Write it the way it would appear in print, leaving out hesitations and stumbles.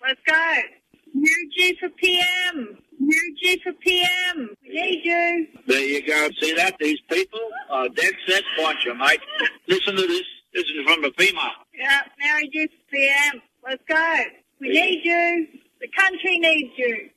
Let's go. New G for PM. New G for PM. We need you. There you go. See that? These people are dead set watcher, mate. Listen to this. This is from the female. Yeah, Mary G for PM. Let's go. We need you. The country needs you.